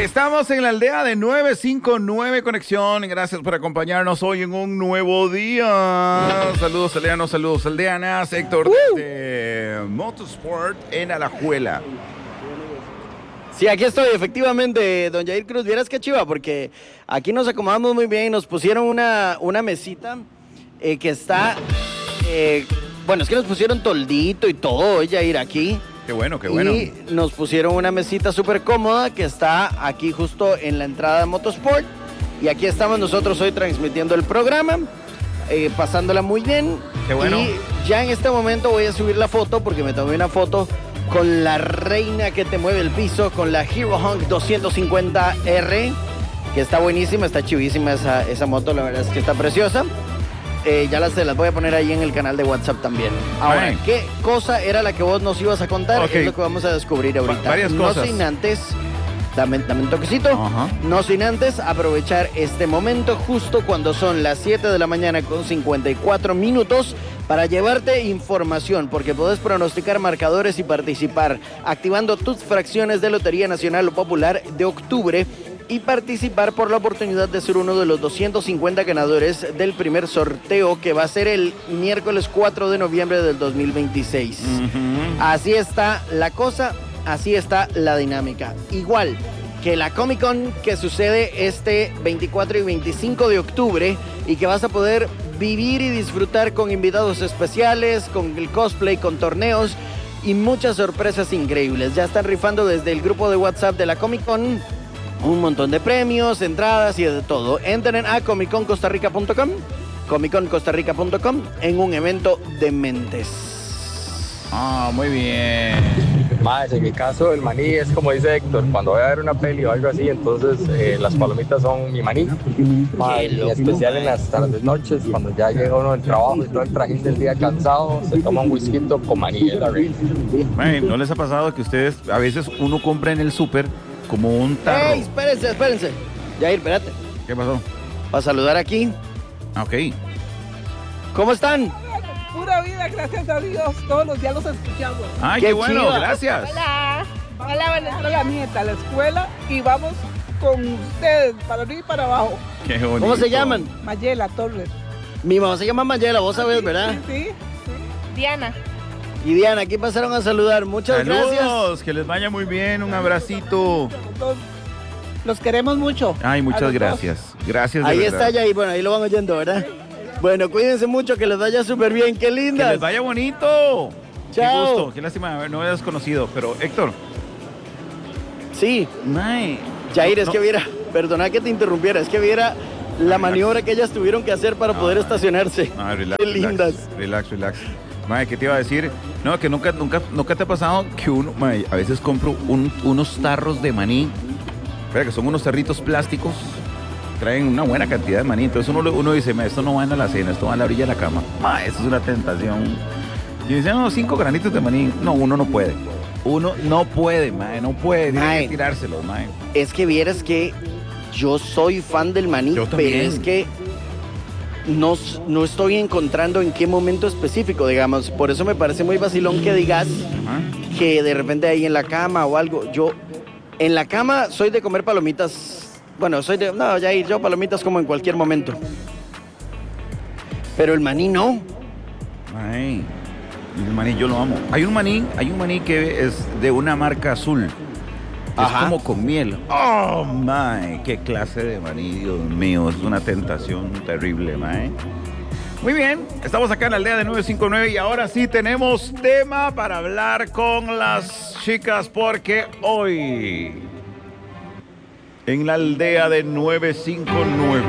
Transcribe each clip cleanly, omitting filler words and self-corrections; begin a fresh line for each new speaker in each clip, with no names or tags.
Estamos en la aldea de 959 Conexión. Gracias por acompañarnos hoy en un nuevo día. Saludos aldeanos, saludos aldeanas. Héctor de Motorsport en Alajuela.
Sí, aquí estoy, efectivamente, don Jair Cruz. Vieras qué chiva, porque aquí nos acomodamos muy bien y nos pusieron una mesita que está... bueno, es que nos pusieron toldito y todo, Jair, aquí.
Qué bueno, qué bueno.
Y nos pusieron una mesita súper cómoda que está aquí justo en la entrada de Motorsport. Y aquí estamos nosotros hoy transmitiendo el programa, pasándola muy bien.
Qué bueno.
Y ya en este momento voy a subir la foto porque me tomé una foto con la reina que te mueve el piso, con la Hero Hunk 250R, que está buenísima, está chivísima esa moto, la verdad es que está preciosa. Ya se las voy a poner ahí en el canal de WhatsApp también. Ahora,
Ay.
¿qué cosa era la que vos nos ibas a contar?
Okay.
Es lo que vamos a descubrir ahorita.
Varias cosas.
No sin antes, dame un toquecito.
Ajá.
No sin antes aprovechar este momento justo cuando son las 7 de la mañana con 54 minutos para llevarte información, porque podés pronosticar marcadores y participar activando tus fracciones de Lotería Nacional o Popular de octubre y participar por la oportunidad de ser uno de los 250 ganadores del primer sorteo que va a ser el miércoles 4 de noviembre del 2026. Así está la cosa, así está la dinámica. Igual que la Comic Con que sucede este 24 y 25 de octubre y que vas a poder vivir y disfrutar con invitados especiales, con el cosplay, con torneos y muchas sorpresas increíbles. Ya están rifando desde el grupo de WhatsApp de la Comic Con un montón de premios, entradas y de todo. Entren a comicconstarrica.com, comicconstarrica.com en un evento de mentes.
Ah, muy bien.
Más, en mi caso el maní es como dice Héctor, cuando voy a ver una peli o algo así, entonces las palomitas son mi maní. Ma, y en especial en las tardes noches, cuando ya llega uno del trabajo y todo el trajín del día cansado, se toma un whisky con maní, es la reina.
Man, ¿no les ha pasado que ustedes, a veces uno compra en el súper como un tarro?
¡Ey, espérense! Jair, espérate.
¿Qué pasó?
Para saludar aquí.
Ah, ok.
¿Cómo están?
Pura vida, gracias a Dios, todos los días los escuchamos.
Ay,
Qué
qué bueno,
chiva.
gracias.
Hola, buenas tardes. La nieta a la escuela y vamos con ustedes para arriba y para abajo.
Qué bonito.
¿Cómo se llaman?
Mayela Torres.
Mi mamá se llama Mayela, vos sabés, ¿verdad?
Sí.
Diana.
Y Diana, aquí pasaron a saludar. Muchas gracias.
Saludos, que les vaya muy bien, un abracito.
Los queremos mucho.
Ay,
A
muchas
los
gracias. Gracias de
Ahí
verdad.
está Jair, bueno, ahí lo van oyendo, ¿verdad? Bueno, cuídense mucho, que les vaya súper bien, qué
Que
lindas.
les vaya bonito. Qué
Chao.
gusto, qué lástima no hayas conocido. Pero Héctor,
Sí,
mae,
Jair, es
no.
que viera, perdona que te interrumpiera, es que viera la maniobra que ellas tuvieron que hacer para poder estacionarse.
Ah, relax,
Qué lindas.
Relax. Mae, ¿qué te iba a decir? No, que nunca te ha pasado que uno, mae, a veces compro unos tarros de maní. Espera, que son unos tarritos plásticos. Traen una buena cantidad de maní. Entonces uno dice, mae, esto no va en la cena, esto va en la orilla de la cama. Mae, esto es una tentación. Y dicen, no, 5 granitos de maní. No, uno no puede. Uno no puede, mae, no puede. Tiene
Mae.
que tirárselos, mae.
Es que vieras que yo soy fan del maní,
Yo
pero
también.
es que no estoy encontrando en qué momento específico, digamos. Por eso me parece muy vacilón que digas
Ajá.
que de repente ahí en la cama o algo. Yo en la cama soy de comer palomitas. Bueno, yo palomitas como en cualquier momento. Pero el maní no.
Ay, el maní yo lo amo. Hay un maní que es de una marca azul. Es
Ajá.
como con miel. Oh, my, qué clase de maní, Dios mío, es una tentación terrible, my. Muy bien, estamos acá en la aldea de 959 y ahora sí tenemos tema para hablar con las chicas porque hoy en la aldea de 959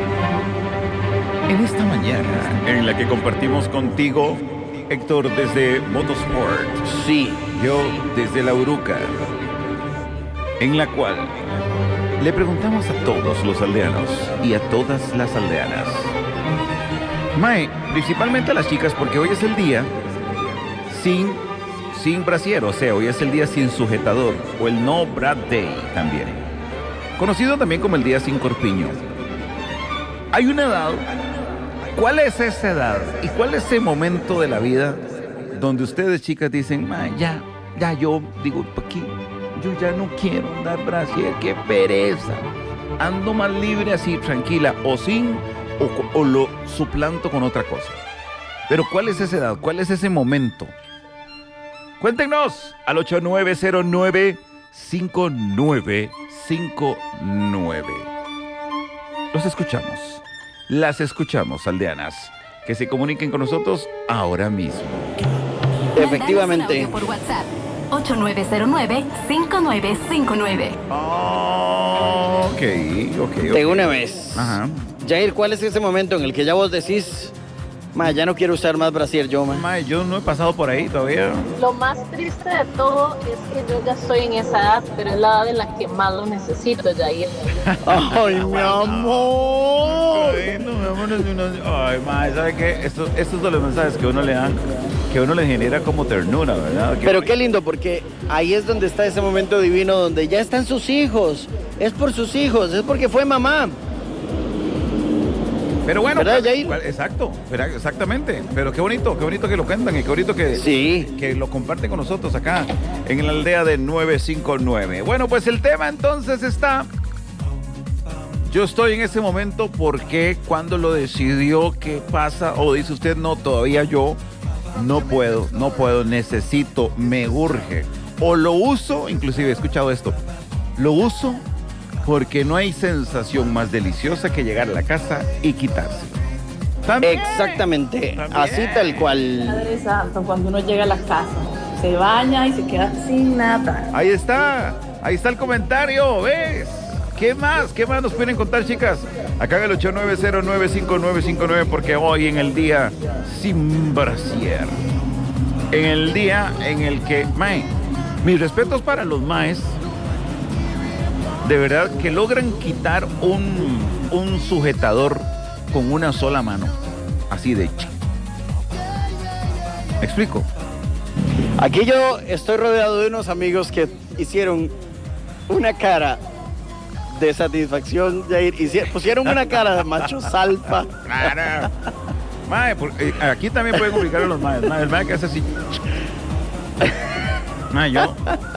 en esta mañana en la que compartimos contigo, Héctor, desde Motorsport,
Sí.
yo desde La Uruca, en la cual le preguntamos a todos los aldeanos y a todas las aldeanas, mae, principalmente a las chicas, porque hoy es el día sin brasier, o sea, hoy es el día sin sujetador, o el No Bra Day también, conocido también como el día sin corpiño. Hay una edad. ¿Cuál es esa edad y cuál es ese momento de la vida donde ustedes, chicas, dicen, "Ma, ya yo digo, ¿para qué? yo ya no quiero andar brasier, qué pereza. Ando más libre así, tranquila, o sin, o lo suplanto con otra cosa. Pero ¿cuál es esa edad? ¿Cuál es ese momento? Cuéntenos al 8909-5959. Los escuchamos. Las escuchamos, aldeanas. Que se comuniquen con nosotros ahora mismo.
Efectivamente.
Por WhatsApp, 8909-5959.
Ok.
De una vez.
Ajá.
Jair, ¿cuál es ese momento en el que ya vos decís, ma, ya no quiero usar más brasier yo, ma?
Mae, yo no he pasado por ahí todavía.
Lo más triste de todo es que yo ya estoy en esa edad, pero es la edad en la que más lo necesito, Jair.
¡Ay, mi amor!
Ay, no, mi amor, ay, mae, ¿sabe qué? Estos son los mensajes que uno le dan, que uno le genera como ternura, ¿verdad?
Pero qué lindo, porque ahí es donde está ese momento divino, donde ya están sus hijos. Es por sus hijos, es porque fue mamá.
Pero bueno,
¿verdad, Jair?
exacto, exactamente. Pero qué bonito que lo cuentan y qué bonito que,
Sí.
que lo comparten con nosotros acá en la aldea de 959. Bueno, pues el tema entonces está. Yo estoy en ese momento porque cuando lo decidió, ¿qué pasa? O dice usted, no, todavía yo no puedo, necesito, me urge. O lo uso, inclusive he escuchado esto, lo uso porque no hay sensación más deliciosa que llegar a la casa y quitárselo. ¿También?
Exactamente,
También.
así tal cual.
Padre Santo, cuando uno llega a la casa, se baña y se queda sin nada.
Ahí está el comentario, ¿ves? ¿Qué más nos pueden contar, chicas? Acá en el 8909-5959, porque hoy en el día sin brasier, en el día en el que, mae, mis respetos para los maes, de verdad, que logran quitar un sujetador con una sola mano, así de... ¿Me explico?
Aquí yo estoy rodeado de unos amigos que hicieron una cara de satisfacción, Jair. Pusieron una cara de macho salpa.
Claro. Mae, aquí también pueden ubicar a los maes. Mae, el mae que hace así. Mae, yo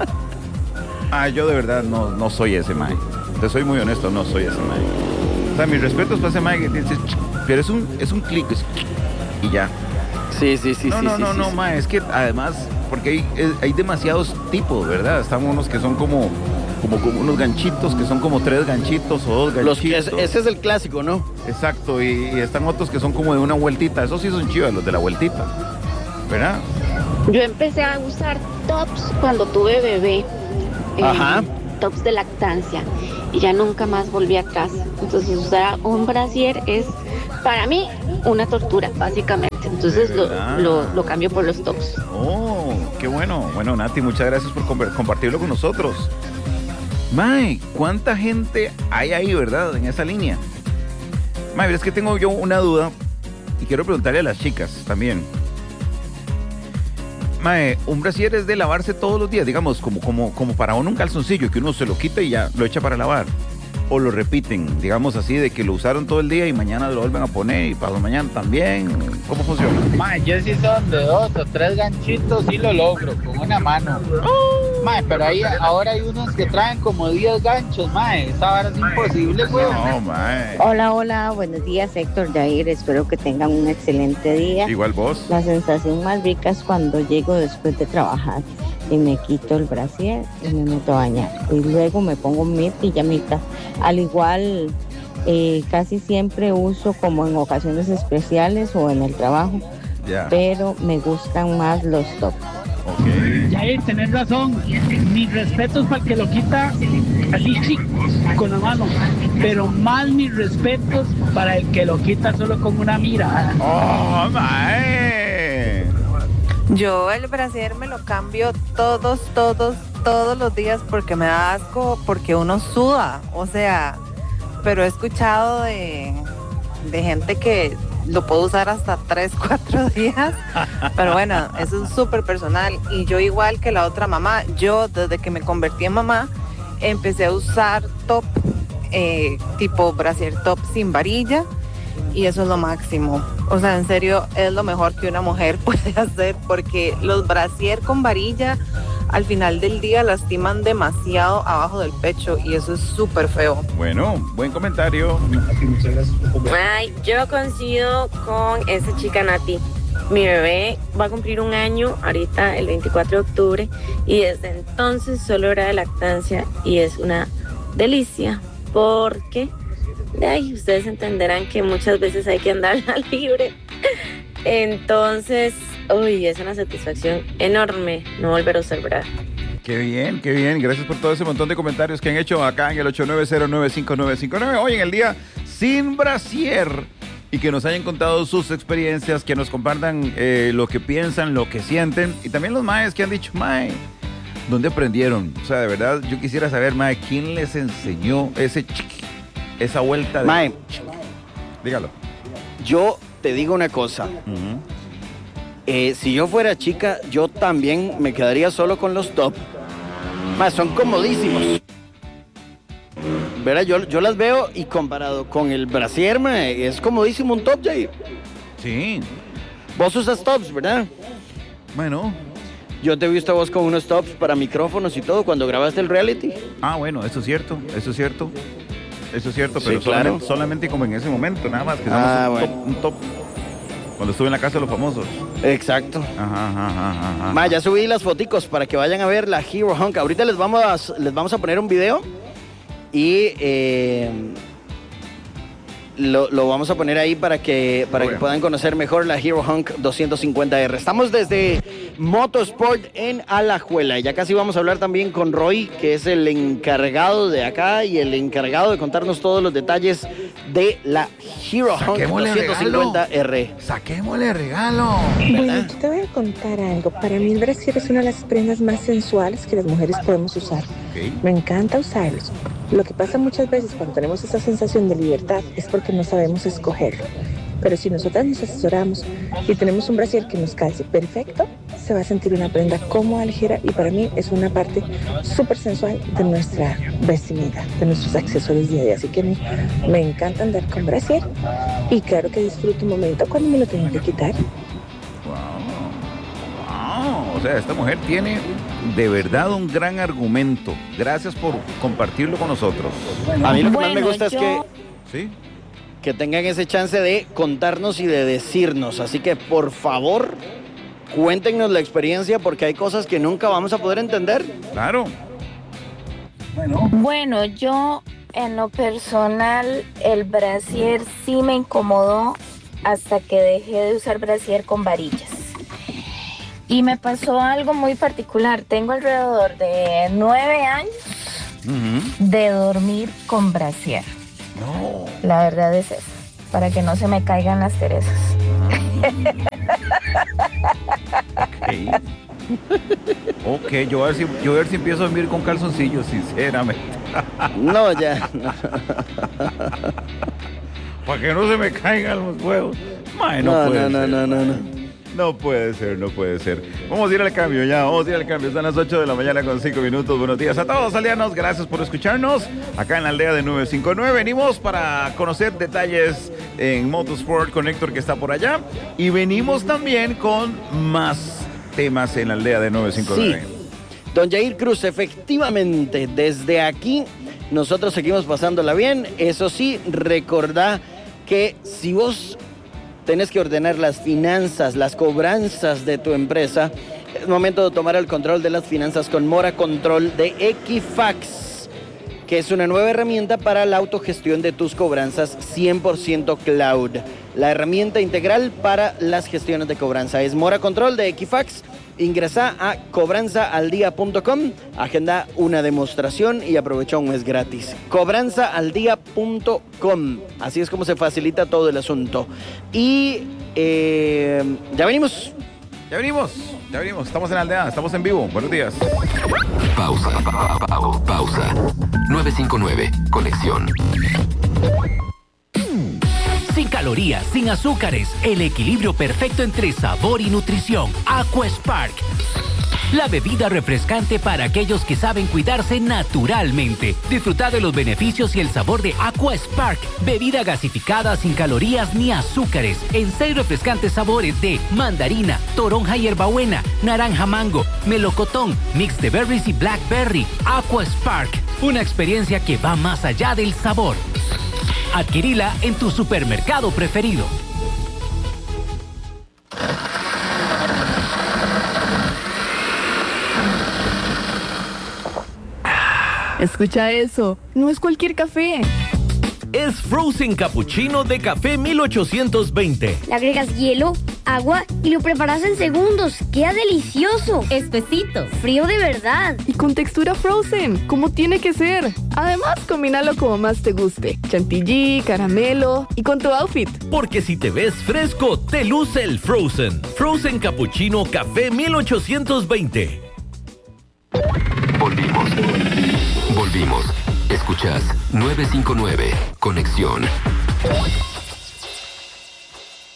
de verdad no soy ese mae. Te soy muy honesto, no soy ese mae. O sea, mis respetos para ese mae que dice, pero es un clic y ya.
Sí.
No, mae, es que además, porque hay demasiados tipos, ¿verdad? Están unos que son como unos ganchitos, que son como 3 ganchitos o 2 ganchitos.
Ese es el clásico, ¿no?
Exacto, y están otros que son como de una vueltita. Esos sí son chivas, los de la vueltita, ¿verdad?
Yo empecé a usar tops cuando tuve bebé.
Ajá.
Tops de lactancia. Y ya nunca más volví a casa. Entonces usar un brasier es, para mí, una tortura, básicamente. Entonces lo cambio por los tops.
Oh, qué bueno. Bueno, Nati, muchas gracias por compartirlo con nosotros. Mae, ¿cuánta gente hay ahí, verdad, en esa línea? Mae, es que tengo yo una duda y quiero preguntarle a las chicas también. Mae, un brasier es de lavarse todos los días, digamos, como para uno un calzoncillo, que uno se lo quita y ya lo echa para lavar. O lo repiten, digamos así, de que lo usaron todo el día y mañana lo vuelven a poner y pasado mañana también. ¿Cómo funciona?
Mae, yo sí son de 2 o 3 ganchitos, sí lo logro, con una mano. Mae, pero ahora hay unos que traen como 10 ganchos, mae. Esa vara es imposible, güey.
No, mae.
Hola, buenos días, Héctor, Jair. Espero que tengan un excelente día.
Igual vos.
La sensación más rica es cuando llego después de trabajar y me quito el brasier y me meto a bañar. Y luego me pongo mi pijamita. Al igual, casi siempre uso como en ocasiones especiales o en el trabajo, pero me gustan más los tops.
Okay.
Jair, tenés razón. Mis respetos para el que lo quita así, sí, con la mano. Pero más mis respetos para el que lo quita solo con una mirada.
¡Oh, mae!
Yo el brasier me lo cambio todos los días porque me da asco, porque uno suda. O sea, pero he escuchado de gente que lo puedo usar hasta 3-4 días, pero bueno, eso es súper personal. Y yo, igual que la otra mamá, yo desde que me convertí en mamá empecé a usar top, tipo brasier top sin varilla, y eso es lo máximo. O sea, en serio, es lo mejor que una mujer puede hacer, porque los brasier con varilla al final del día lastiman demasiado abajo del pecho y eso es súper feo.
Bueno, buen comentario.
Ay, yo coincido con esa chica Nati. Mi bebé va a cumplir 1 año ahorita el 24 de octubre y desde entonces solo era de lactancia y es una delicia porque ustedes entenderán que muchas veces hay que andarla libre. Entonces, es una satisfacción enorme no volver a usar bra.
Qué bien, qué bien. Gracias por todo ese montón de comentarios que han hecho acá en el 89095959. Hoy en el día sin brasier. Y que nos hayan contado sus experiencias, que nos compartan lo que piensan, lo que sienten. Y también los maes que han dicho, mae, ¿dónde aprendieron? O sea, de verdad, yo quisiera saber, mae, ¿quién les enseñó esa vuelta de...
Mae,
dígalo.
Yo te digo una cosa. Si yo fuera chica, yo también me quedaría solo con los top. Mae, son comodísimos. ¿Verdad? Yo las veo y comparado con el brasier, mae, es comodísimo un top, Jay.
Sí.
Vos usas tops, ¿verdad?
Bueno.
Yo te he visto a vos con unos tops para micrófonos y todo cuando grabaste el reality.
Ah, bueno, eso es cierto, pero
Sí, claro.
solamente como en ese momento, nada más. Que un top. Cuando estuve en la casa de los famosos.
Exacto.
Ajá.
Ma, ya subí las foticos para que vayan a ver la Hero Hunk. Ahorita les vamos a poner un video y lo vamos a poner ahí para que puedan conocer mejor la Hero Hunk 250R. Estamos desde Motosport en Alajuela. Ya casi vamos a hablar también con Roy, que es el encargado de acá y el encargado de contarnos todos los detalles de la Hero Hunk 250R.
Saquémosle regalo.
Bueno, yo te voy a contar algo. Para mí el brasier es una de las prendas más sensuales que las mujeres podemos usar.
Okay.
Me encanta usarlos. Lo que pasa muchas veces cuando tenemos esa sensación de libertad es porque no sabemos escogerlo. Pero si nosotras nos asesoramos y tenemos un brasier que nos calce perfecto, se va a sentir una prenda cómoda, ligera, y para mí es una parte súper sensual de nuestra vestimenta, de nuestros accesorios día a día. Así que a mí me encanta andar con brasier y claro que disfruto un momento cuando me lo tengo que quitar.
Wow. O sea, esta mujer tiene de verdad un gran argumento. Gracias por compartirlo con nosotros.
A mí lo que más me gusta es que...
¿Sí?
Que tengan ese chance de contarnos y de decirnos. Así que, por favor, cuéntenos la experiencia porque hay cosas que nunca vamos a poder entender.
Claro.
Bueno, yo en lo personal, el brasier sí me incomodó hasta que dejé de usar brasier con varillas. Y me pasó algo muy particular. Tengo alrededor de 9 años de dormir con brasier.
No.
La verdad es eso, para que no se me caigan las cerezas.
Ok, yo voy a ver si empiezo a dormir con calzoncillos, sinceramente.
No, ya.
Para que no se me caigan los huevos. Mae, no puede ser. No puede ser. Vamos a ir al cambio ya, Son las 8 de la mañana con 5 minutos. Buenos días a todos, alianos. Gracias por escucharnos acá en la aldea de 959. Venimos para conocer detalles en Motorsport con Héctor, que está por allá. Y venimos también con más temas en la aldea de 959.
Sí. Don Jair Cruz, efectivamente, desde aquí nosotros seguimos pasándola bien. Eso sí, recordá que si vos tenés que ordenar las finanzas, las cobranzas de tu empresa, es momento de tomar el control de las finanzas con Mora Control de Equifax, que es una nueva herramienta para la autogestión de tus cobranzas 100% cloud. La herramienta integral para las gestiones de cobranza es Mora Control de Equifax. Ingresa a cobranzaaldía.com, agenda una demostración y aprovecha un mes gratis. Cobranzaaldía.com, así es como se facilita todo el asunto. Y ya venimos.
Estamos en la aldea, estamos en vivo. Buenos días.
Pausa. 959, conexión.
Sin calorías, sin azúcares, el equilibrio perfecto entre sabor y nutrición. Aquaspark. la bebida refrescante para aquellos que saben cuidarse naturalmente. Disfruta de los beneficios y el sabor de Aqua Spark, bebida gasificada sin calorías ni azúcares, en 6 refrescantes sabores de mandarina, toronja y hierbabuena, naranja mango, melocotón, mix de berries y blackberry. Aqua Spark, una experiencia que va más allá del sabor. Adquirila en tu supermercado preferido.
Escucha eso, no es cualquier café.
Es Frozen Cappuccino de Café 1820.
Le agregas hielo, agua y lo preparas en segundos. ¡Queda delicioso!
Espesito.
Frío de verdad.
Y con textura frozen, como tiene que ser. Además, combínalo como más te guste. Chantilly, caramelo y con tu outfit.
Porque si te ves fresco, te luce el Frozen. Frozen Cappuccino Café 1820.
Volvimos. Escuchas 959 Conexión.